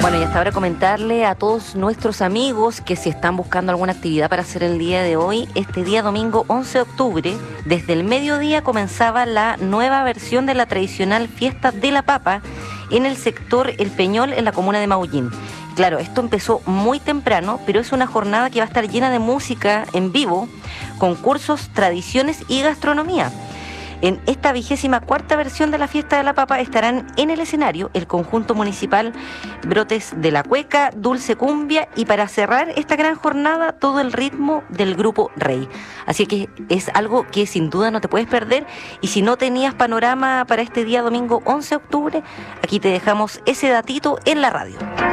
Bueno, y hasta ahora comentarle a todos nuestros amigos que si están buscando alguna actividad para hacer el día de hoy, este día domingo 11 de octubre, desde el mediodía comenzaba la nueva versión de la tradicional fiesta de la papa en el sector El Peñol, en la comuna de Maullín. Claro, esto empezó muy temprano, pero es una jornada que va a estar llena de música en vivo, concursos, tradiciones y gastronomía. En esta 24ª versión de la Fiesta de la Papa estarán en el escenario el conjunto municipal Brotes de la Cueca, Dulce Cumbia y para cerrar esta gran jornada todo el ritmo del grupo Rey. Así que es algo que sin duda no te puedes perder y si no tenías panorama para este día domingo 11 de octubre, aquí te dejamos ese datito en la radio.